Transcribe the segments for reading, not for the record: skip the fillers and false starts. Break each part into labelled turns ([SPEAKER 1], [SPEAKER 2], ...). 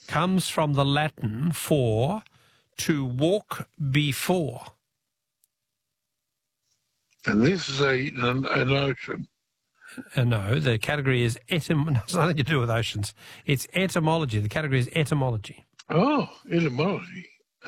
[SPEAKER 1] comes from the Latin for to walk before.
[SPEAKER 2] And this is an ocean.
[SPEAKER 1] No, the category is it's nothing to do with oceans. It's etymology. The category is etymology.
[SPEAKER 2] Oh, etymology.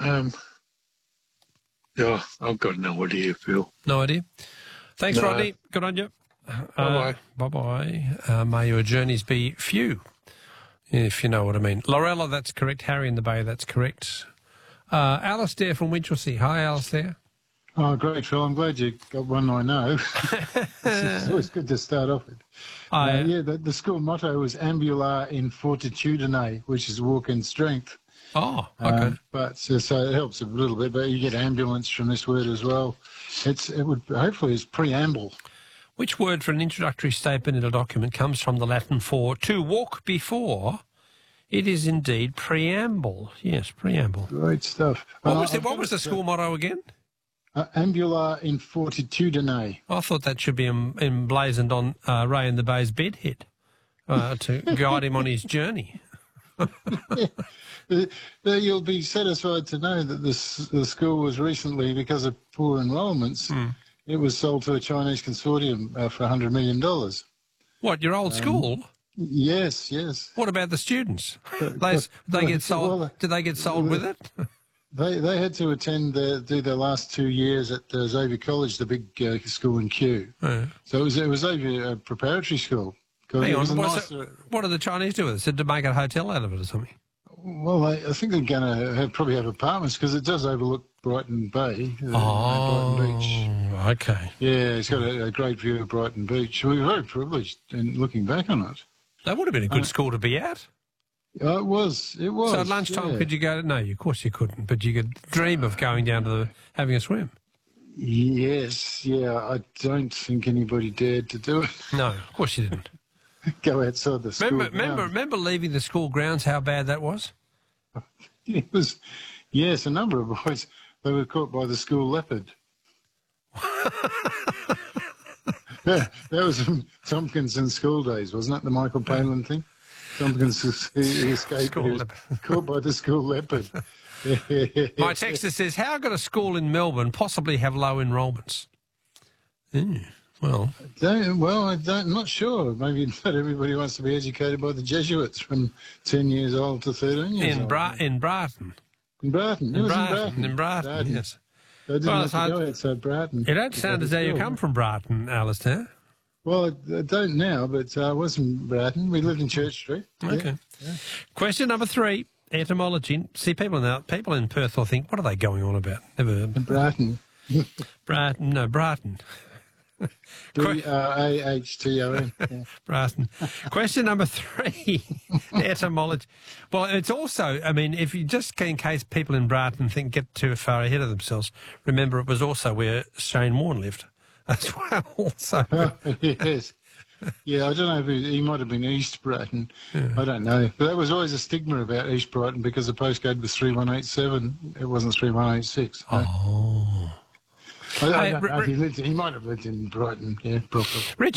[SPEAKER 2] Yeah, I've got no idea, Phil.
[SPEAKER 1] No idea. Thanks,
[SPEAKER 2] No.
[SPEAKER 1] Rodney. Good on you.
[SPEAKER 2] Bye-bye.
[SPEAKER 1] Bye-bye. May your journeys be few, if you know what I mean. Lorella, that's correct. Harry in the Bay, that's correct. Alistair from Winchelsea. Hi, Alistair.
[SPEAKER 3] Oh, great, Phil. I'm glad you got one I know. It's always good to start off with. The school motto was Ambula in Fortitudine, which is walk in strength.
[SPEAKER 1] Oh, okay.
[SPEAKER 3] So it helps a little bit, but you get ambulance from this word as well. Hopefully it's preamble.
[SPEAKER 1] Which word for an introductory statement in a document comes from the Latin for to walk before? It is indeed preamble. Yes, preamble.
[SPEAKER 3] Great stuff.
[SPEAKER 1] What was the school motto again?
[SPEAKER 3] Ambula in Fortitudine.
[SPEAKER 1] I thought that should be emblazoned on Ray in the Bay's bedhead to guide him on his journey.
[SPEAKER 3] You'll be satisfied to know that the school was recently, because of poor enrolments, it was sold to a Chinese consortium for $100 million.
[SPEAKER 1] What, your old school?
[SPEAKER 3] Yes, yes.
[SPEAKER 1] What about the students? Did they get sold with it?
[SPEAKER 3] They had to do their last 2 years at Xavier College, the big school in Kew.
[SPEAKER 1] Yeah.
[SPEAKER 3] So it was Xavier Preparatory School.
[SPEAKER 1] Hang on, what did the Chinese do with it? Said to make a hotel out of it or something?
[SPEAKER 3] Well, I think they're going to probably have apartments because it does overlook Brighton Bay. Brighton Beach.
[SPEAKER 1] Okay.
[SPEAKER 3] Yeah, it's got a great view of Brighton Beach. We were very privileged in looking back on it.
[SPEAKER 1] That would have been a good school to be at.
[SPEAKER 3] It was.
[SPEAKER 1] So at lunchtime, could you go? No, of course you couldn't, but you could dream of going down to having a swim.
[SPEAKER 3] Yes, yeah. I don't think anybody dared to do it.
[SPEAKER 1] No, of course you didn't.
[SPEAKER 3] Go outside the school.
[SPEAKER 1] Remember leaving the school grounds, how bad that was?
[SPEAKER 3] It was, yes, a number of boys, they were caught by the school leopard. That was from Tompkinson school days, wasn't it? The Michael Palin thing? Tompkins escaped, caught by the school leopard.
[SPEAKER 1] My texter says, how could a school in Melbourne possibly have low enrolments? Well,
[SPEAKER 3] I'm not sure. Maybe not everybody wants to be educated by the Jesuits from 10 years old to 13 years old.
[SPEAKER 1] In Brighton.
[SPEAKER 3] In Brighton.
[SPEAKER 1] In Brighton, yes.
[SPEAKER 3] They didn't have to go outside Brighton.
[SPEAKER 1] You don't sound as though you come from Brighton, Alistair.
[SPEAKER 3] Well, I don't now, but I was in Brighton. We lived in Church Street.
[SPEAKER 1] Okay.
[SPEAKER 3] Yeah.
[SPEAKER 1] Question number 3, etymology. See, people in Perth will think, what are they going on about? Never.
[SPEAKER 3] Brighton.
[SPEAKER 1] Brighton.
[SPEAKER 3] Brahton. Yeah.
[SPEAKER 1] Brighton. Question number 3, etymology. Well, it's also, I mean, if you just in case people in Brighton get too far ahead of themselves, remember it was also where Shane Warne lived. That's why also.
[SPEAKER 3] Yes. Yeah, I don't know if he might have been East Brighton. Yeah. I don't know. But there was always a stigma about East Brighton because the postcode was 3187. It wasn't 3186.
[SPEAKER 1] Oh.
[SPEAKER 3] I don't know if he might have lived in Brighton, yeah, properly.